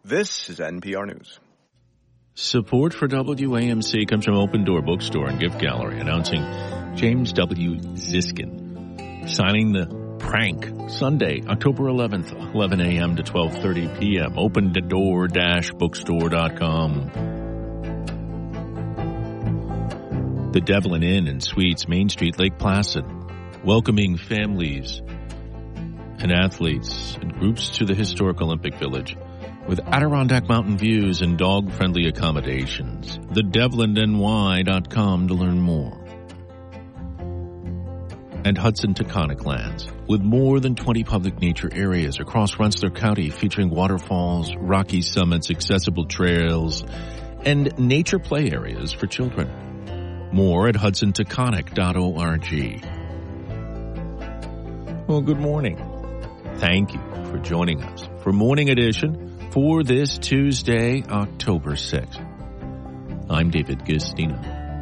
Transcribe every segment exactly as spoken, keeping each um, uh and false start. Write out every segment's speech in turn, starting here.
This is N P R News. Support for W A M C comes from Open Door Bookstore and Gift Gallery, announcing James W. Ziskin signing the Prank Sunday, October eleventh, eleven a.m. to twelve thirty p.m. open door dash bookstore dot com. The Devlin Inn and Suites, Main Street, Lake Placid, welcoming families and athletes and groups to the historic Olympic Village with Adirondack Mountain views and dog-friendly accommodations. the devlin n y dot com to learn more. And Hudson Taconic Lands, with more than twenty public nature areas across Rensselaer County featuring waterfalls, rocky summits, accessible trails, and nature play areas for children. More at hudson taconic dot org. Well, good morning. Thank you for joining us for Morning Edition for this Tuesday, October sixth. I'm David Gustino.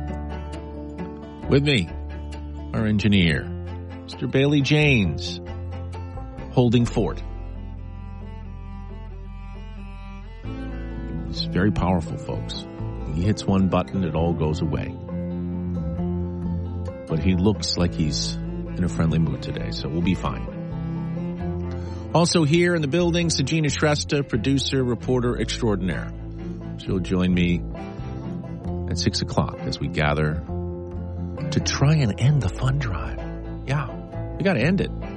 With me, our engineer, Mister Bailey Janes, holding fort. He's very powerful, folks. He hits one button, it all goes away. But he looks like he's in a friendly mood today, so we'll be fine. Also here in the building, Sajina Shrestha, producer, reporter extraordinaire. She'll join me at six o'clock as we gather to try and end the fund drive. Yeah, we got to end it.